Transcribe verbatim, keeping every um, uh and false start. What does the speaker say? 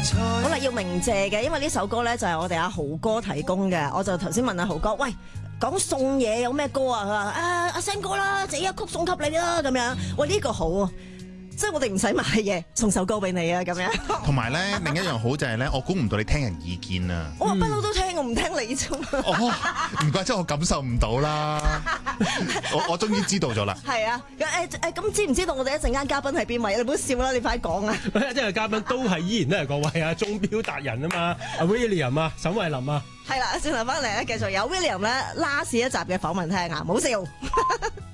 好啦，要鳴謝嘅，因為呢首歌咧就係我哋阿豪哥提供嘅。我就頭先問阿豪哥，喂，講送嘢有咩歌啊？佢話啊阿 Sam 哥啦，這一曲送給你啦咁樣。喂，呢個好啊！即係我哋唔使買嘢，送首歌俾你啊咁樣。 同埋咧，另一樣好就係咧，我估唔到你聽人意見啊！ 我不嬲都聽，我唔聽你啫嘛。 哦，唔怪之我感受唔到啦。我我終於知道咗啦。 係啊，誒誒，咁知唔知道我哋一陣間嘉賓係邊位？你唔好笑啦，你快講啊！ 一陣嘅嘉賓都係依然都係各位啊，鐘錶達人啊嘛，阿 William 啊，沈慧琳啊。 係啦，轉頭翻嚟咧，繼續有 William 咧 last 一集嘅訪問聽啊，唔好笑。